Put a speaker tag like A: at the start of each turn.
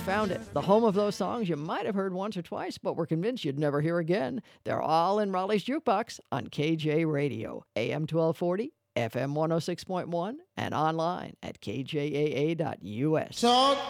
A: found it. The home of those songs you might have heard once or twice, but were convinced you'd never hear again. They're all in Raleigh's Jukebox on KJ Radio, AM 1240, FM 106.1, and online at kjaa.us.
B: Talk